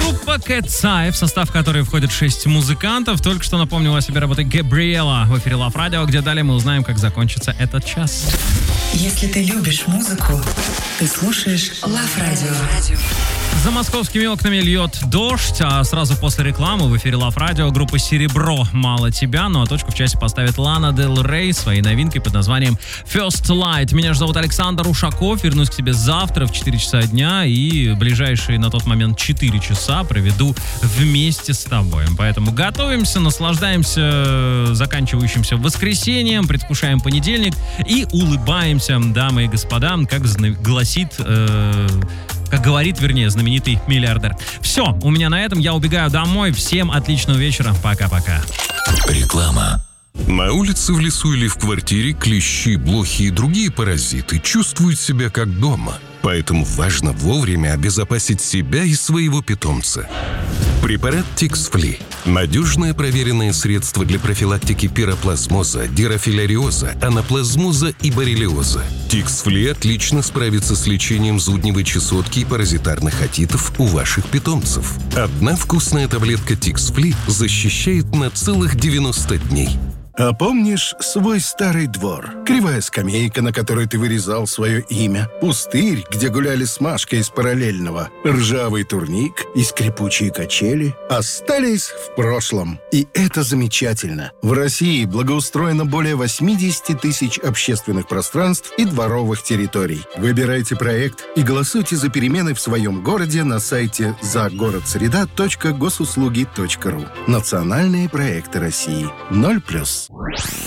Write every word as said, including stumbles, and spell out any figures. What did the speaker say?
Группа Cat's Eye, в состав которой входит шесть музыкантов, только что напомнила о себе работой Габриэла в эфире Love Radio, где далее мы узнаем, как закончится этот час. Если ты любишь музыку, ты слушаешь Love Radio. За московскими окнами льет дождь, а сразу после рекламы в эфире Love Radio группа «Серебро» «Мало тебя», ну а точку в часе поставит Лана Дель Рей своей новинкой под названием First Light. Меня же зовут Александр Ушаков, вернусь к себе завтра в четыре часа дня и ближайшие на тот момент четыре часа проведу вместе с тобой. Поэтому готовимся, наслаждаемся заканчивающимся воскресеньем, предвкушаем понедельник и улыбаемся, дамы и господа, как гласит... Э- Как говорит, вернее, знаменитый миллиардер. Все, у меня на этом. Я убегаю домой. Всем отличного вечера. Пока-пока. Реклама. На улице, в лесу или в квартире клещи, блохи и другие паразиты чувствуют себя как дома. Поэтому важно вовремя обезопасить себя и своего питомца. Препарат Тикс-Фли – надежное проверенное средство для профилактики пироплазмоза, дирофиляриоза, анаплазмоза и боррелиоза. Тикс-Фли отлично справится с лечением зудневой чесотки и паразитарных отитов у ваших питомцев. Одна вкусная таблетка Тикс-Фли защищает на целых девяносто дней. А помнишь свой старый двор? Кривая скамейка, на которой ты вырезал свое имя. Пустырь, где гуляли с Машкой из параллельного. Ржавый турник и скрипучие качели остались в прошлом. И это замечательно. В России благоустроено более восемьдесят тысяч общественных пространств и дворовых территорий. Выбирайте проект и голосуйте за перемены в своем городе на сайте загородсреда точка госуслуги точка ру. Национальные проекты России. ноль плюс.